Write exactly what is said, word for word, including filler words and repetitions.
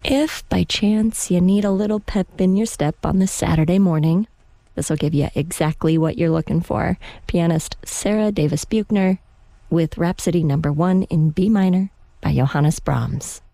If by chance you need a little pep in your step on this Saturday morning, this will give you exactly what you're looking for. Pianist Sarah Davis Buchner with Rhapsody number one in B minor by Johannes Brahms.